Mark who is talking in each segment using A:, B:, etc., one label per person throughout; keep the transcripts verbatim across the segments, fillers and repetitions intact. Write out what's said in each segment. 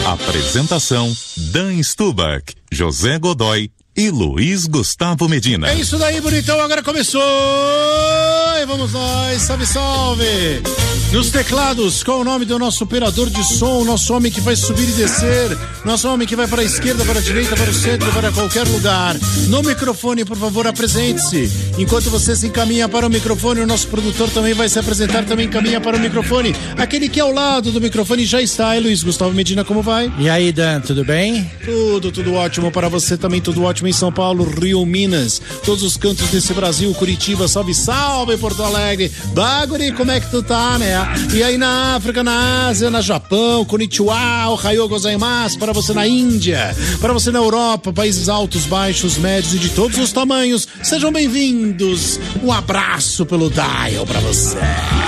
A: Apresentação: Dan Stubach, José Godoy e Luiz Gustavo Medina.
B: É isso daí, bonitão, agora começou! E vamos nós, salve, salve! Nos teclados, qual o nome do nosso operador de som, nosso homem que vai subir e descer, nosso homem que vai para a esquerda, para a direita, para o centro, para qualquer lugar. No microfone, por favor, apresente-se. Enquanto você se encaminha para o microfone, o nosso produtor também vai se apresentar, também encaminha para o microfone. Aquele que é ao lado do microfone já está, é Luiz Gustavo Medina, como vai?
C: E aí, Dan, tudo bem?
B: Tudo, tudo ótimo para você também, tudo ótimo em São Paulo, Rio, Minas, todos os cantos desse Brasil, Curitiba, salve, salve, Porto Alegre, Baguri, como é que tu tá, né? E aí na África, na Ásia, na Japão, Konnichiwa, Ohayou gozaimasu, para você na Índia, para você na Europa, países altos, baixos, médios e de todos os tamanhos, sejam bem-vindos, um abraço pelo dial para você.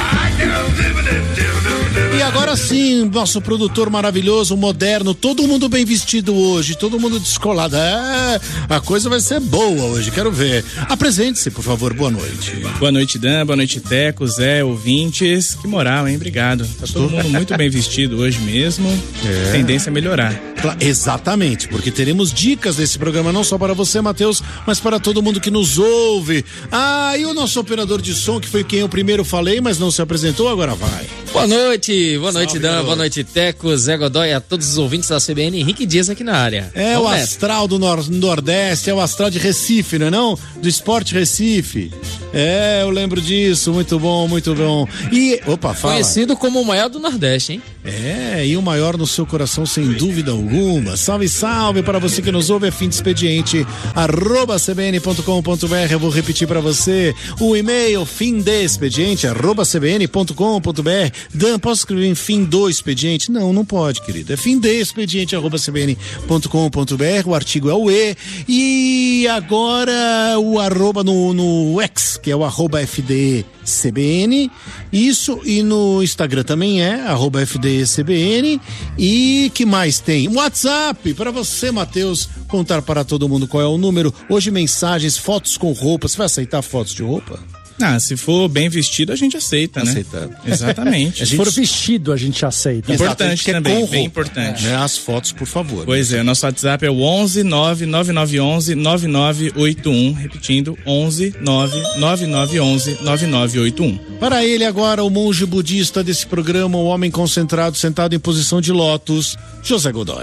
B: E agora sim, nosso produtor maravilhoso, moderno, todo mundo bem vestido hoje, todo mundo descolado. É, a coisa vai ser boa hoje, quero ver. Apresente-se, por favor, boa noite.
D: Boa noite, Dan, boa noite, Teco, Zé, ouvintes. Que moral, hein? Obrigado. Tá todo mundo muito bem vestido hoje mesmo. É. Tendência a melhorar.
B: Exatamente, porque teremos dicas desse programa, não só para você, Matheus, mas para todo mundo que nos ouve. Ah, e o nosso operador de som, que foi quem eu primeiro falei, mas não se apresentou, agora vai.
E: Boa noite, boa noite, Dan, garoto. Boa noite, Teco, Zé Godoy, a todos os ouvintes da C B N, Henrique Dias aqui na área.
B: É Vamos o nessa. Astral do nor- Nordeste, é o Astral de Recife, não é não? Do Esporte Recife. É, eu lembro disso, muito bom, muito bom. E, opa, fala.
E: Conhecido como o maior do Nordeste, hein?
B: É, e o maior no seu coração, sem dúvida alguma. Salve, salve para você que nos ouve, é fim de expediente, arroba c b n ponto com ponto b r. Eu vou repetir para você o e-mail, fim de expediente, arroba c b n ponto com ponto b r. Dan, posso escrever em fim do expediente? Não, não pode, querido. É fim de expediente, arroba c b n ponto com ponto b r. O artigo é o E. E agora o arroba no, no X, que é o arroba F D C B N. Isso, e no Instagram também é, arroba F D C B N. E que mais tem? WhatsApp, para você, Matheus, contar para todo mundo qual é o número. Hoje mensagens, fotos com roupa. Você vai aceitar fotos de roupa?
D: Ah, se for bem vestido, a gente aceita, né?
B: Aceita.
D: Exatamente.
C: Se for vestido, a gente aceita.
D: Importante também, bem importante.
B: É. As fotos, por favor.
D: Pois é, nosso WhatsApp é o onze nove nove nove um um nove nove oito um, repetindo, onze nove nove nove um um nove nove oito um.
B: Para ele agora, o monge budista desse programa, o homem concentrado, sentado em posição de lótus, José Godoy.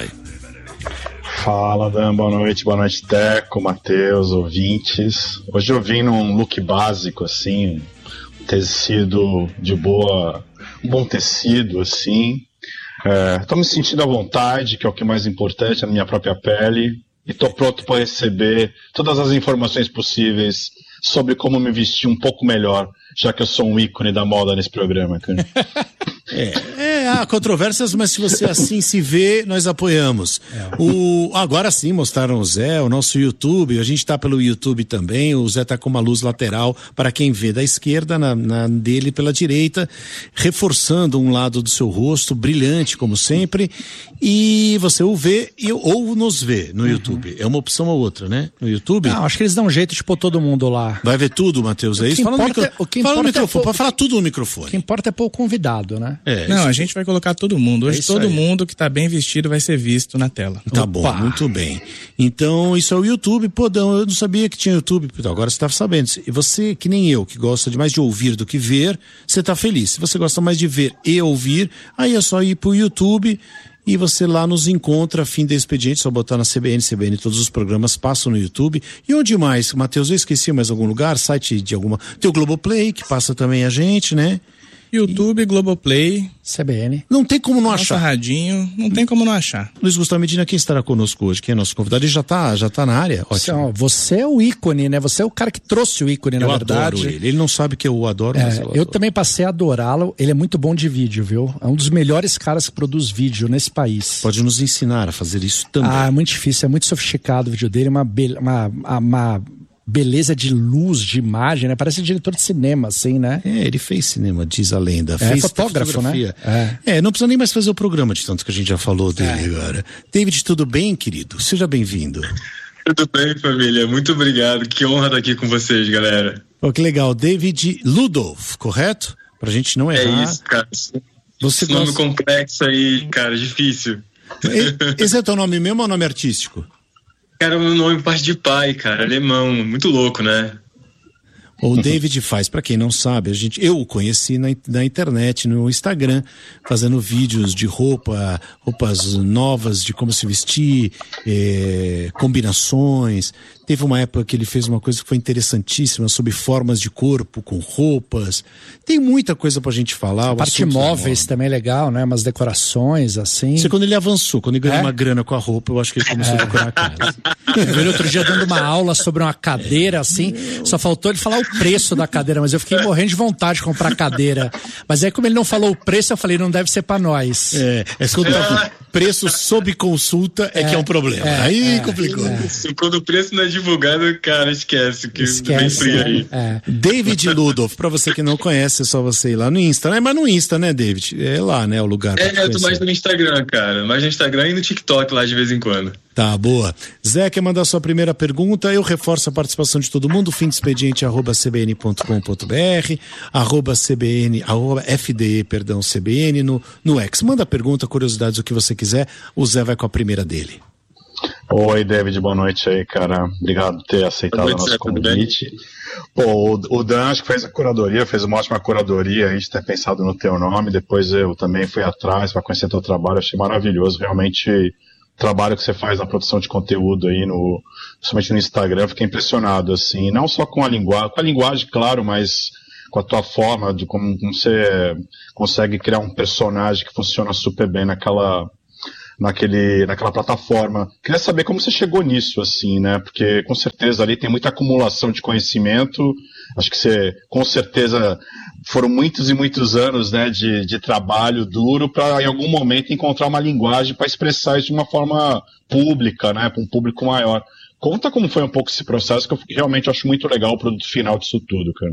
F: Fala, Dan, boa noite, boa noite, Teco, Matheus, ouvintes. Hoje eu vim num look básico, assim, um tecido de boa, um bom tecido, assim. É, tô me sentindo à vontade, que é o que é mais importante, na minha própria pele, e tô pronto para receber todas as informações possíveis sobre como me vestir um pouco melhor, já que eu sou um ícone da moda nesse programa, cara.
B: É, é, há controvérsias, mas se você assim se vê, nós apoiamos. O, agora sim, mostraram o Zé, o nosso YouTube, a gente tá pelo YouTube também, o Zé tá com uma luz lateral para quem vê da esquerda, na, na dele pela direita, reforçando um lado do seu rosto, brilhante como sempre, e você o vê e, ou nos vê no YouTube. Uhum. É uma opção ou outra, né? No YouTube.
C: Não, acho que eles dão um jeito de pôr todo mundo lá.
B: Vai ver tudo, Matheus, é isso? Fala no, micro...
C: é, o que
B: Fala no microfone,
C: é pôr...
B: pode falar tudo no microfone.
C: O que importa é pôr o convidado, né?
B: É,
D: Não,
B: isso...
D: a gente vai colocar todo mundo. Hoje é todo aí. Mundo que tá bem vestido vai ser visto na tela.
B: Tá
C: Opa.
B: bom, muito bem. Então, isso é o YouTube. Pô, eu não sabia que tinha YouTube. Então, agora você tá sabendo. E você, que nem eu, que gosta de mais de ouvir do que ver, você tá feliz. Se você gosta mais de ver e ouvir, aí é só ir pro YouTube e você lá nos encontra, fim de expediente, só botar na C B N, C B N, todos os programas passam no YouTube. E onde mais? Matheus, eu esqueci mais algum lugar? Site de alguma... Tem o Globoplay, que passa também a gente, né?
D: YouTube, Globoplay,
C: C B N.
B: Não tem como não
D: nosso
B: achar.
D: radinho, não tem como não achar.
B: Luiz Gustavo Medina, quem estará conosco hoje? Quem é nosso convidado? Ele já tá, já tá na área? Ótimo.
C: Você é o ícone, né? Você é o cara que trouxe o ícone,
B: eu
C: na verdade.
B: Eu adoro ele. Ele não sabe que eu o adoro,
C: é,
B: mas eu,
C: eu
B: adoro.
C: também passei a adorá-lo. Ele é muito bom de vídeo, viu? É um dos melhores caras que produz vídeo nesse país.
B: Pode nos ensinar a fazer isso também.
C: Ah, é muito difícil, é muito sofisticado o vídeo dele, uma, be- uma, uma beleza de luz, de imagem, né? Parece diretor de cinema, assim, né?
B: É, ele fez cinema, diz a lenda.
C: É
B: fez
C: fotógrafo, né?
B: É. é, não precisa nem mais fazer o programa de tanto que a gente já falou dele é. agora. David, tudo bem, querido? Seja bem-vindo.
G: Tudo bem, família? Muito obrigado. Que honra estar aqui com vocês, galera.
B: Oh, que legal. David Ludolf, correto? Pra gente não errar.
G: É isso, cara.
B: Você
G: Esse nome
B: gosta...
G: complexo aí, cara, difícil.
B: Esse é o teu nome mesmo ou nome artístico?
G: Cara, meu nome parte de pai, cara, alemão, muito louco, né?
B: O David faz, pra quem não sabe, a gente, eu o conheci na, na internet, no Instagram, fazendo vídeos de roupa, roupas novas, de como se vestir, é, combinações. Teve uma época que ele fez uma coisa que foi interessantíssima sobre formas de corpo com roupas. Tem muita coisa pra gente falar.
C: A parte móveis também é legal, né? Umas decorações, assim.
B: Isso é quando ele avançou, quando ele ganhou
C: É?
B: uma grana com a roupa, eu acho que ele começou a decorar a casa.
C: Eu vi ele outro dia dando uma aula sobre uma cadeira, assim, só faltou ele falar o preço da cadeira, mas eu fiquei morrendo de vontade de comprar cadeira. Mas aí, como ele não falou o preço, eu falei, não deve ser pra nós.
B: É, é quando tá preço sob consulta é, é que é um problema.
C: É,
B: aí
C: é,
B: complicou.
G: É. Quando o preço não é divulgado, cara, esquece. Que
C: Esquece.
G: vem aí.
C: É.
B: David Ludolf, pra você que não conhece, é só você ir lá no Insta, né? Mas no Insta, né, David? É lá, né, o lugar pra
G: É,
B: te
G: eu tô
B: conhecer.
G: mais no Instagram, cara. Mais no Instagram e no TikTok lá de vez em quando.
B: Tá, boa. Zé, quer mandar sua primeira pergunta? Eu reforço a participação de todo mundo. Fim de expediente, arroba cbn.com.br, arroba cbn, arroba fde, perdão, cbn no, no X. Manda pergunta, curiosidades, o que você quiser. O Zé vai com a primeira dele.
F: Oi, David, boa noite aí, cara. Obrigado por ter aceitado
G: Boa
F: o
G: noite,
F: nosso
G: Zé, tudo bem?
F: convite. Pô, o, o Dan acho que fez a curadoria, fez uma ótima curadoria, a gente ter pensado no teu nome, depois eu também fui atrás para conhecer teu trabalho, achei maravilhoso, realmente o trabalho que você faz na produção de conteúdo aí, no, principalmente no Instagram, eu fiquei impressionado, assim, não só com a linguagem, com a linguagem, claro, mas com a tua forma de como, como você consegue criar um personagem que funciona super bem naquela... naquele, naquela plataforma. Queria saber como você chegou nisso, assim, né? Porque com certeza ali tem muita acumulação de conhecimento. Acho que você, com certeza, foram muitos e muitos anos, né, de, de trabalho duro para, em algum momento, encontrar uma linguagem para expressar isso de uma forma pública, né, para um público maior. Conta como foi um pouco esse processo, que eu realmente acho muito legal o produto final disso tudo, cara.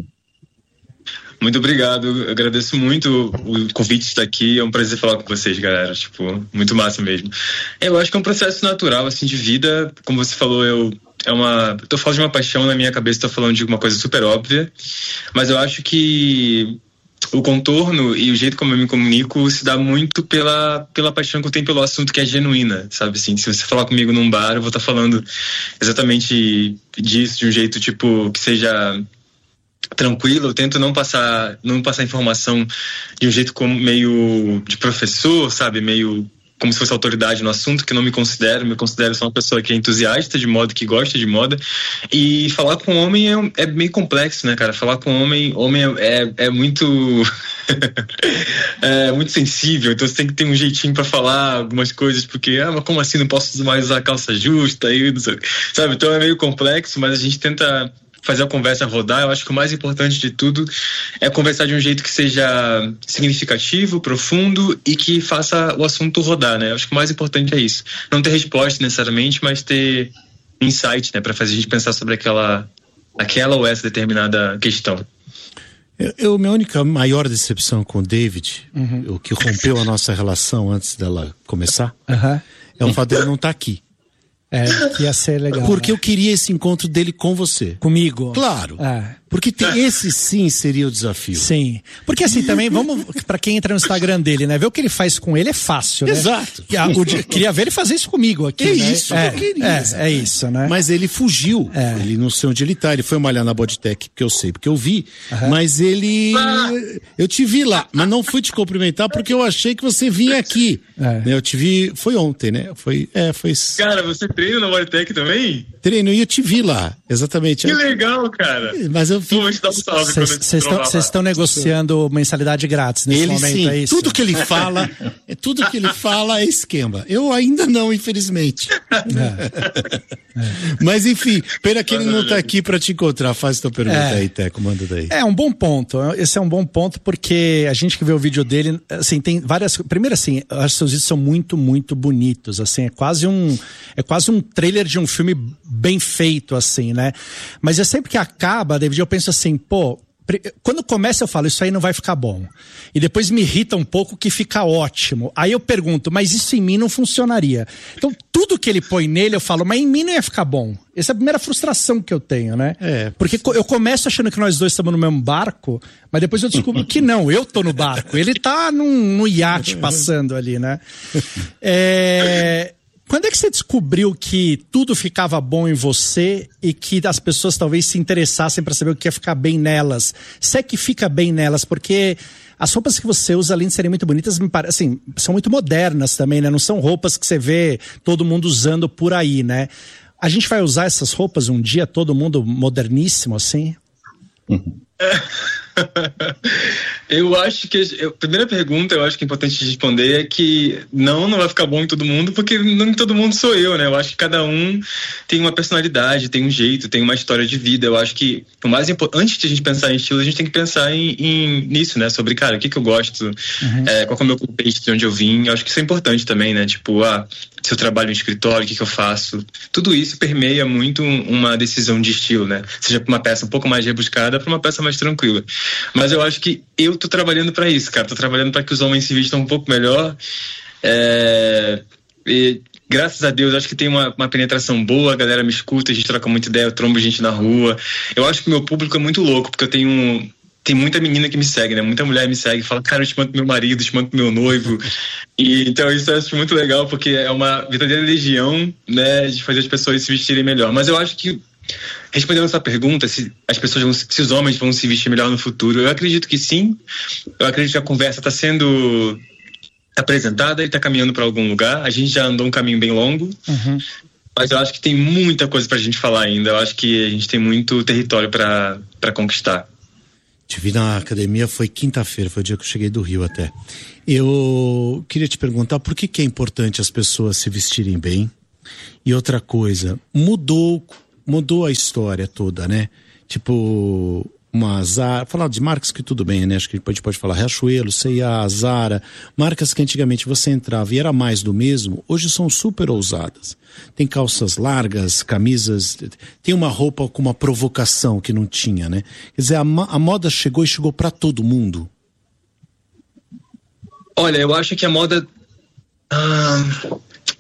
G: Muito obrigado, eu agradeço muito o convite de estar aqui, é um prazer falar com vocês, galera, tipo, muito massa mesmo. Eu acho que é um processo natural, assim, de vida, como você falou, eu, é uma, eu tô falando de uma paixão, na minha cabeça tô falando de uma coisa super óbvia, mas eu acho que o contorno e o jeito como eu me comunico se dá muito pela, pela paixão que eu tenho pelo assunto, que é genuína, sabe assim, se você falar comigo num bar, eu vou estar falando exatamente disso, de um jeito, tipo, que seja... tranquilo, eu tento não passar não passar informação de um jeito como meio de professor, sabe, meio como se fosse autoridade no assunto, que eu não me considero, me considero só uma pessoa que é entusiasta de moda, que gosta de moda, e falar com homem é, é meio complexo, né, cara, falar com homem, homem é, é, é muito é muito sensível, então você tem que ter um jeitinho pra falar algumas coisas, porque, ah, mas como assim, não posso mais usar calça justa, aí, não sei, sabe, então é meio complexo, mas a gente tenta fazer a conversa rodar. Eu acho que o mais importante de tudo é conversar de um jeito que seja significativo, profundo e que faça o assunto rodar, né? Eu acho que o mais importante é isso. Não ter resposta necessariamente, mas ter insight, né? Para fazer a gente pensar sobre aquela, aquela ou essa determinada questão.
B: Eu, eu, minha única maior decepção com o David,
C: Uhum.
B: o que rompeu a nossa relação antes dela começar,
C: Uhum.
B: é o fato dele não estar aqui.
C: É, que ia ser legal.
B: Porque
C: né?
B: eu queria esse encontro dele com você.
C: Comigo.
B: Claro.
C: É.
B: Porque tem, esse sim seria o desafio.
C: Sim. Porque assim, também, vamos, pra quem entra no Instagram dele, né? Ver o que ele faz com ele é fácil, né?
B: Exato.
C: Que a- o di- queria ver ele fazer isso comigo aqui,
B: É
C: né?
B: isso
C: é,
B: que eu queria,
C: É,
B: exato.
C: é isso, né?
B: Mas ele fugiu.
C: É.
B: Ele não sei onde ele tá. Ele foi malhar na Bodytech, que eu sei, porque eu vi. Mas ele. Eu te vi lá, mas não fui te cumprimentar porque eu achei que você vinha aqui.
C: É.
B: Eu te vi. Foi ontem, né? Foi. É, foi.
G: Cara, você treina na Bodytech também?
B: Treino e eu te vi lá. Exatamente.
G: Que legal, cara.
B: Mas eu vi.
G: Vou te dar um salve quando eu te
C: Vocês
G: trovar lá.
C: estão negociando mensalidade grátis nesse
B: Ele
C: momento,
B: sim,
C: é isso?
B: tudo que ele fala, é tudo que ele fala é esquema. Eu ainda não, infelizmente. Mas enfim, pena que ele não tá aqui pra te encontrar. Faz tua pergunta
C: É.
B: aí, Teco, manda daí.
C: É um bom ponto. Esse é um bom ponto porque a gente que vê o vídeo dele, assim, tem várias. Primeiro, assim, eu acho que seus vídeos são muito, muito bonitos. Assim, é quase um, é quase um trailer de um filme bem feito, assim, né? Mas é sempre que acaba, David, eu penso assim, pô. Quando começa eu falo, isso aí não vai ficar bom. E depois me irrita um pouco que fica ótimo. Aí eu pergunto, mas isso em mim não funcionaria. Então tudo que ele põe nele eu falo, mas em mim não ia ficar bom. Essa é a primeira frustração que eu tenho, né? É. Porque eu começo achando que nós dois estamos no mesmo barco, mas depois eu descubro que não, eu tô no barco. Ele tá num, num iate passando ali, né? É... Quando é que você descobriu que tudo ficava bom em você e que as pessoas talvez se interessassem para saber o que ia ficar bem nelas? Se é que fica bem nelas, porque as roupas que você usa, além de serem muito bonitas, me parece, assim, são muito modernas também, né? Não são roupas que você vê todo mundo usando por aí, né? A gente vai usar essas roupas um dia, todo mundo moderníssimo, assim?
G: Eu acho que a primeira pergunta, eu acho que é importante responder é que não, não vai ficar bom em todo mundo, porque não em todo mundo sou eu, né? Eu acho que cada um tem uma personalidade, tem um jeito, tem uma história de vida. Eu acho que o mais importante, antes de a gente pensar em estilo, a gente tem que pensar em, em nisso, né? Sobre, cara, o que que eu gosto, uhum. é, qual é o meu contexto, de onde eu vim. Eu acho que isso é importante também, né? Tipo, ah, se eu trabalho em escritório, o que que eu faço? Tudo isso permeia muito uma decisão de estilo, né? Seja para uma peça um pouco mais rebuscada, para uma peça mais tranquila. Mas eu acho que eu tô trabalhando para isso, cara. Tô trabalhando para que os homens se vistam um pouco melhor. É... E, graças a Deus, acho que tem uma, uma penetração boa, a galera me escuta, a gente troca muita ideia, eu trombo gente na rua. Eu acho que o meu público é muito louco, porque eu tenho... Tem muita menina que me segue, né? Muita mulher me segue e fala, cara, eu te mando pro meu marido, eu te mando pro meu noivo. E, então isso eu acho muito legal, porque é uma verdadeira legião, né? De fazer as pessoas se vestirem melhor. Mas eu acho que, respondendo essa pergunta, se as pessoas vão, se os homens vão se vestir melhor no futuro, eu acredito que sim. Eu acredito que a conversa está sendo apresentada e está caminhando para algum lugar. A gente já andou um caminho bem longo, uhum. mas eu acho que tem muita coisa para a gente falar ainda. Eu acho que a gente tem muito território para para conquistar.
B: Te vi na academia, foi quinta-feira, foi o dia que eu cheguei do Rio até. Eu queria te perguntar por que que é importante as pessoas se vestirem bem. E outra coisa, mudou mudou a história toda, né? Tipo, uma Zara, falar de marcas que tudo bem, né? Acho que a gente pode, pode falar Riachuelo, C e A, Zara, marcas que antigamente você entrava e era mais do mesmo, hoje são super ousadas. Tem calças largas, camisas, tem uma roupa com uma provocação que não tinha, né? Quer dizer, a, a moda chegou e chegou pra todo mundo.
G: Olha, eu acho que a moda... Ah,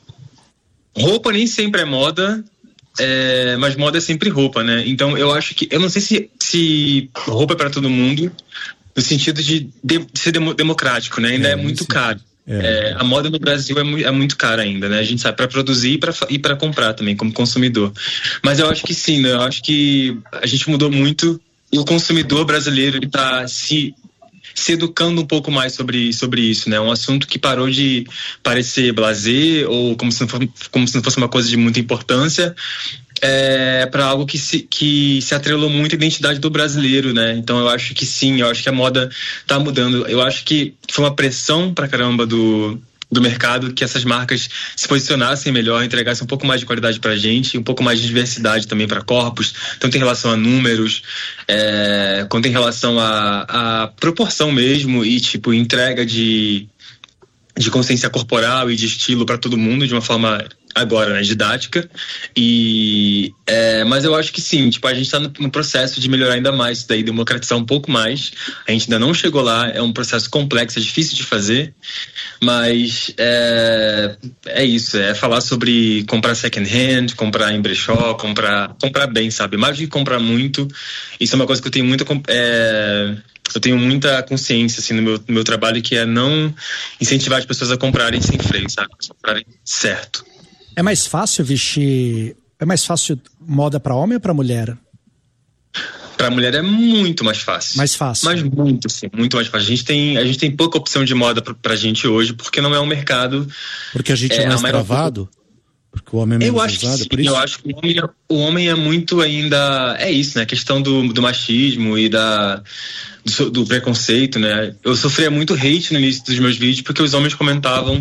G: roupa nem sempre é moda, é, mas moda é sempre roupa, né? Então eu acho que... Eu não sei se, se roupa é pra todo mundo, no sentido de, de, de ser demo, democrático, né? Ainda é, é muito caro. É. É, a moda no Brasil é, mu é muito cara ainda, né? A gente sabe para produzir e para comprar também, como consumidor. Mas eu acho que sim, né? Eu acho que a gente mudou muito e o consumidor brasileiro está se, se educando um pouco mais sobre, sobre isso, né? Um assunto que parou de parecer blasé ou como se não fosse, como se não fosse uma coisa de muita importância. É, para algo que se, que se atrelou muito à identidade do brasileiro, né? Então eu acho que sim, eu acho que a moda tá mudando. Eu acho que foi uma pressão pra caramba do, do mercado que essas marcas se posicionassem melhor, entregassem um pouco mais de qualidade pra gente, um pouco mais de diversidade também para corpos, tanto em relação a números, é, quanto em relação a, a proporção mesmo e tipo entrega de, de consciência corporal e de estilo para todo mundo de uma forma agora, né, didática, e, é, mas eu acho que sim, tipo, a gente está no, no processo de melhorar ainda mais isso daí, democratizar um pouco mais, a gente ainda não chegou lá, é um processo complexo, é difícil de fazer, mas é, é isso, é falar sobre comprar second hand, comprar em brechó, comprar, comprar bem, sabe, mais do que comprar muito, isso é uma coisa que eu tenho muita... É, eu tenho muita consciência assim, no, meu, no meu trabalho, que é não incentivar as pessoas a comprarem sem freio, sabe, a comprarem certo.
C: É mais fácil vestir... É mais fácil moda pra homem ou pra mulher?
G: Pra mulher é muito mais fácil.
C: Mais fácil.
G: Mas muito, sim, muito mais fácil. A gente tem, a gente tem pouca opção de moda pra, pra gente hoje, porque não é um mercado...
B: Porque a gente é, é mais travado? Porque o homem é menos
G: eu acho
B: usado,
G: que sim,
B: por isso?
G: Eu acho que o homem, o homem é muito ainda... É isso, né? A questão do, do machismo e da... Do, do preconceito, né? Eu sofria muito hate no início dos meus vídeos, porque os homens comentavam...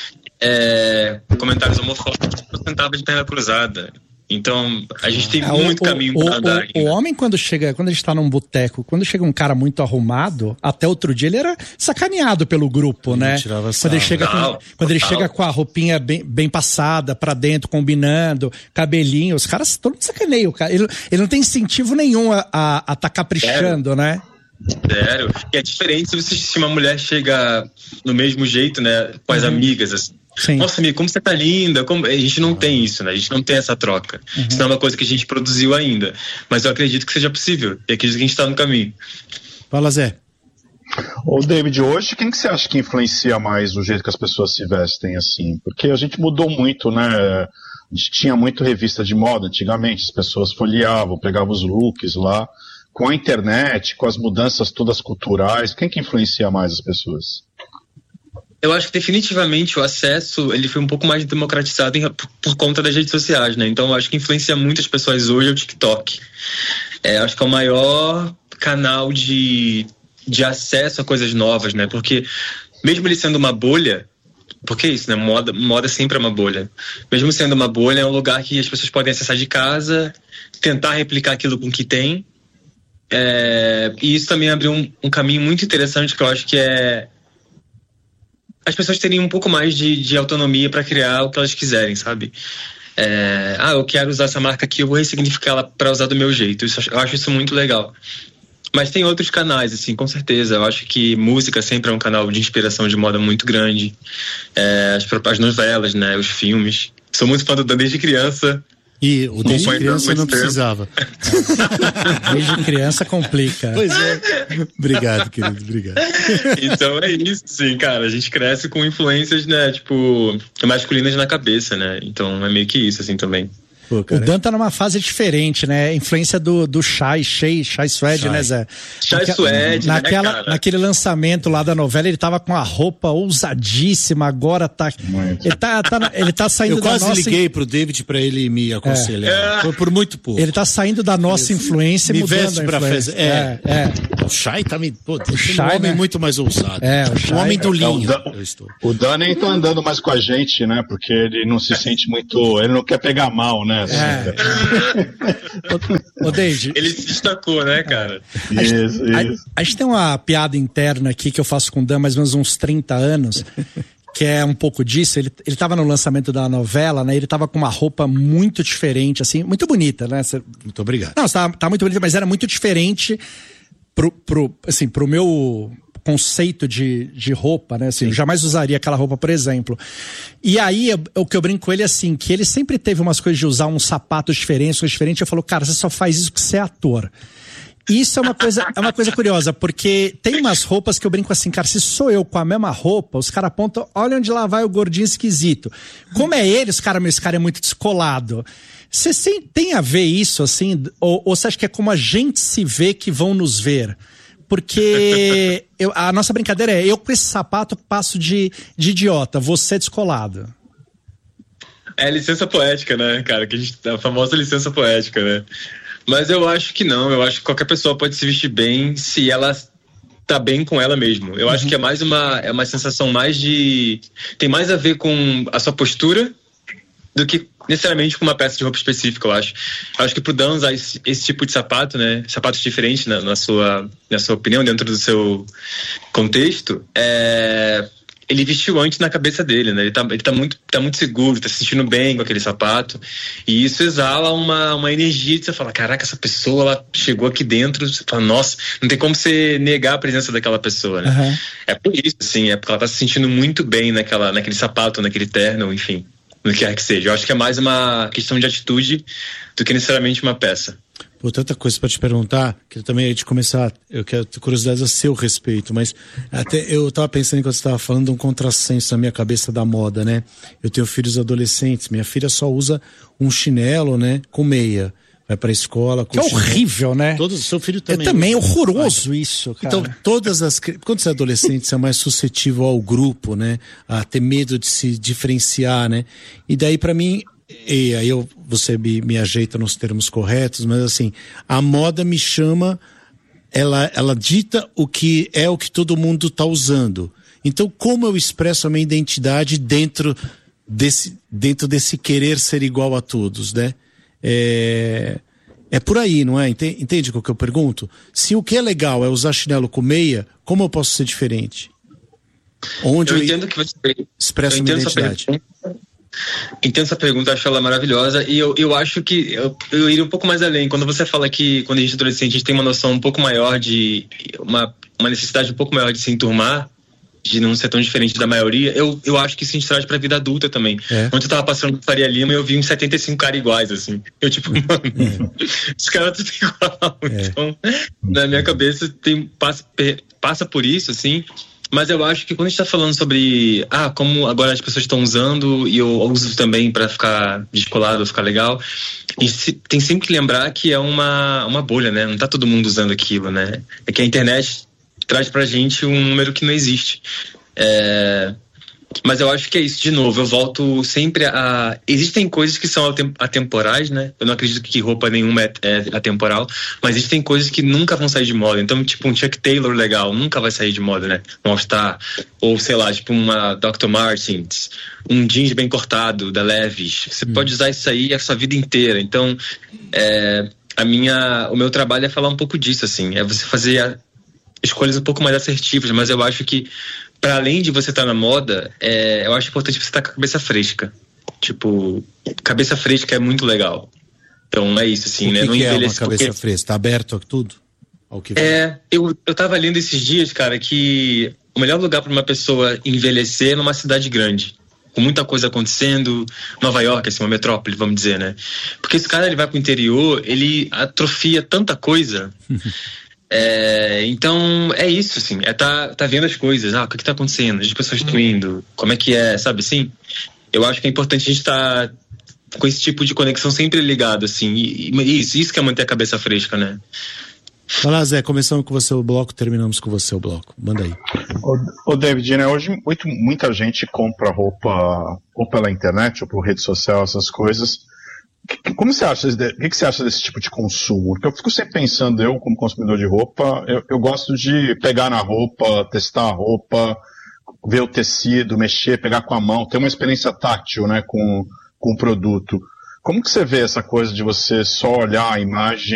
G: É, comentários homofóbicos, eu sentava de perna cruzada. Então, a gente tem é, muito o, caminho para andar.
C: O, o homem, quando chega, quando a gente tá num boteco, quando chega um cara muito arrumado, até outro dia ele era sacaneado pelo grupo, ele né? Quando ele chega, não, com, quando ele chega com a roupinha bem, bem passada pra dentro, combinando, cabelinho, os caras todo mundo sacaneia o cara. Ele, ele não tem incentivo nenhum a, a, a tá caprichando, é. né?
G: Zero. E é diferente se você se uma mulher chega no mesmo jeito, né? Com as uhum. amigas, assim.
C: Sim.
G: Nossa, amiga, como você tá linda. Como... A gente não tem isso, né? A gente não tem essa troca. Uhum. Isso não é uma coisa que a gente produziu ainda. Mas eu acredito que seja possível. E acredito que a gente tá no caminho.
B: Fala, Zé.
F: Ô, David, hoje quem que você acha que influencia mais o jeito que as pessoas se vestem, assim? Porque a gente mudou muito, né? A gente tinha muito revista de moda antigamente. As pessoas folheavam, pegavam os looks lá. Com a internet, com as mudanças todas culturais, quem que influencia mais as pessoas?
G: Eu acho que definitivamente o acesso ele foi um pouco mais democratizado em, por, por conta das redes sociais, né? Então eu acho que influencia muitas pessoas hoje é o TikTok. É, acho que é o maior canal de, de acesso a coisas novas, né? Porque mesmo ele sendo uma bolha, porque é isso, né? Moda, moda sempre é uma bolha. Mesmo sendo uma bolha, é um lugar que as pessoas podem acessar de casa, tentar replicar aquilo com o que tem. É, e isso também abriu um, um caminho muito interessante que eu acho que é as pessoas terem um pouco mais de, de autonomia para criar o que elas quiserem, sabe? É, ah, eu quero usar essa marca aqui, eu vou ressignificar ela para usar do meu jeito. Isso, eu acho isso muito legal. Mas tem outros canais, assim, com certeza. Eu acho que música sempre é um canal de inspiração de moda muito grande. É, as, as novelas, né? Os filmes. Sou muito fã do Dan desde criança.
B: E o desde criança não precisava.
C: Desde criança complica.
B: Pois é. Obrigado, querido, obrigado.
G: Então é isso, sim, cara. A gente cresce com influências, né, tipo, masculinas na cabeça, né? Então é meio que isso, assim, também.
C: Pô, o Dan tá numa fase diferente, né? Influência do, do Shai, Shai, Shai Suede, né, Zé?
G: Shai Suede,
C: naquela,
G: né, cara?
C: Naquele lançamento lá da novela, ele tava com a roupa ousadíssima, agora tá... Muito. Ele tá, tá, ele tá saindo
B: Eu
C: da
B: quase
C: nossa...
B: liguei pro David pra ele me aconselhar. É. Foi por muito pouco.
C: Ele tá saindo da nossa influência e mudando
B: veste
C: a
B: pra
C: influência.
B: Fez... É, é. é. O Shai tá me... Pô, o Shai, um homem, né? Muito mais ousado.
C: É, o Shai...
B: Um homem do linho.
F: É, o, Dan, o Dan nem tá andando mais com a gente, né? Porque ele não se sente muito... Ele não quer pegar mal, né? Assim,
C: é. Ô, Deide,
G: ele se destacou, né, cara?
C: A gente,
F: isso, isso.
C: A, a gente tem uma piada interna aqui que eu faço com o Dan mais ou menos uns trinta anos, que é um pouco disso. Ele, ele tava no lançamento da novela, né? Ele tava com uma roupa muito diferente, assim, muito bonita, né? Cê,
B: muito obrigado.
C: Não, tá, tá muito bonita, mas era muito diferente pro, pro, assim, pro meu conceito de, de roupa, né? Assim, eu jamais usaria aquela roupa, por exemplo. E aí, eu, o que eu brinco com ele é assim, que ele sempre teve umas coisas de usar uns sapatos diferentes, coisas diferentes. Eu falo, cara, você só faz isso porque você é ator. Isso é uma coisa, é uma coisa curiosa, porque tem umas roupas que eu brinco assim, cara, se sou eu com a mesma roupa, os caras apontam, olha onde lá vai o gordinho esquisito. Como é ele, os caras, meu, esse cara é muito descolado. Você tem a ver isso, assim, ou, ou você acha que é como a gente se vê que vão nos ver? Porque eu, a nossa brincadeira é, eu com esse sapato passo de, de idiota, você descolado.
G: É licença poética, né, cara? Que a, gente, a famosa licença poética, né? Mas eu acho que não, eu acho que qualquer pessoa pode se vestir bem se ela tá bem com ela mesmo. Eu uhum. acho que é mais uma, é uma sensação mais de... Tem mais a ver com a sua postura do que necessariamente com uma peça de roupa específica, eu acho. Eu acho que pro Dan usar esse, esse tipo de sapato, né, sapatos diferentes na, na, sua, na sua opinião, dentro do seu contexto, é... ele vestiu antes na cabeça dele, né, ele tá, ele tá, muito, tá muito seguro, tá se sentindo bem com aquele sapato, e isso exala uma, uma energia de você falar, caraca, essa pessoa, ela chegou aqui dentro, você fala, nossa, não tem como você negar a presença daquela pessoa, né. Uhum. É por isso, assim, é porque ela tá se sentindo muito bem naquela, naquele sapato, naquele terno, enfim. No que quer que seja. Eu acho que é mais uma questão de atitude do que necessariamente uma peça.
B: Pô, tanta coisa pra te perguntar, que eu também ia te começar, eu quero ter curiosidades a seu respeito, mas até eu tava pensando enquanto você tava falando um contrassenso na minha cabeça da moda, né? Eu tenho filhos adolescentes, minha filha só usa um chinelo, né, com meia. Vai pra escola.
C: Que é horrível, né?
B: Todos, seu filho também.
C: É também horroroso vai. Isso, cara.
B: Então, todas as... Quando você é adolescente, você é mais suscetível ao grupo, né? A ter medo de se diferenciar, né? E daí, pra mim, e aí eu, você me, me ajeita nos termos corretos, mas assim, a moda me chama, ela, ela dita o que é o que todo mundo tá usando. Então, como eu expresso a minha identidade dentro desse, dentro desse querer ser igual a todos, né? É, é por aí, não é? Entende, entende o que eu pergunto? Se o que é legal é usar chinelo com meia, como eu posso ser diferente? Onde
G: eu,
B: eu
G: entendo que você
B: expresso
G: eu
B: minha
G: entendo
B: identidade?
G: Sua pergunta, Entendo essa pergunta, acho ela maravilhosa, e eu, eu acho que eu, eu iria um pouco mais além. Quando você fala que quando a gente é adolescente, a gente tem uma noção um pouco maior de, uma, uma necessidade um pouco maior de se enturmar, de não ser tão diferente da maioria, eu, eu acho que isso a gente traz pra vida adulta também. É. Ontem eu tava passando por Faria Lima e eu vi uns setenta e cinco caras iguais, assim. Eu tipo, mano, é. os caras tudo igual. É. Então, na minha cabeça, tem, passa, passa por isso, assim. Mas eu acho que quando a gente tá falando sobre ah, como agora as pessoas estão usando e eu uso também para ficar descolado, ficar legal, a gente tem sempre que lembrar que é uma, uma bolha, né? Não tá todo mundo usando aquilo, né? É que a internet traz pra gente um número que não existe. É... Mas eu acho que é isso, de novo, eu volto sempre a... Existem coisas que são atemporais, né? Eu não acredito que roupa nenhuma é, é atemporal, mas existem coisas que nunca vão sair de moda. Então, tipo, um Chuck Taylor legal nunca vai sair de moda, né? Um All-Star, ou sei lá, tipo uma doutor Martens, um jeans bem cortado da Levi's. Você hum. pode usar isso aí a sua vida inteira. Então, é... a minha... o meu trabalho é falar um pouco disso, assim. É você fazer a... escolhas um pouco mais assertivas, mas eu acho que para além de você estar tá na moda, é, eu acho importante você estar tá com a cabeça fresca. Tipo, cabeça fresca é muito legal. Então é isso, assim,
B: o
G: né?
B: Que
G: não
B: que é uma cabeça
G: porque...
B: fresca? Tá aberto a tudo? Ao que
G: é, eu, eu tava lendo esses dias, cara, que o melhor lugar para uma pessoa envelhecer é numa cidade grande, com muita coisa acontecendo. Nova York, assim, uma metrópole, vamos dizer, né? Porque esse cara, ele vai pro interior, ele atrofia tanta coisa. É, então é isso, assim, é tá, tá vendo as coisas, ah, o que que tá acontecendo, as pessoas estão indo, como é que é, sabe assim? Eu acho que é importante a gente estar tá com esse tipo de conexão sempre ligado, assim, e, e isso, isso que é manter a cabeça fresca, né?
B: Vai lá, Zé, começamos com você o bloco, terminamos com você o bloco, manda aí.
F: Ô, ô David, né, hoje muito, muita gente compra roupa ou pela internet ou por rede social, essas coisas. Como você acha, o que você acha desse tipo de consumo? Porque eu fico sempre pensando, eu como consumidor de roupa, eu, eu gosto de pegar na roupa, testar a roupa, ver o tecido, mexer, pegar com a mão, ter uma experiência tátil, né, com, com o produto. Como que você vê essa coisa de você só olhar a imagem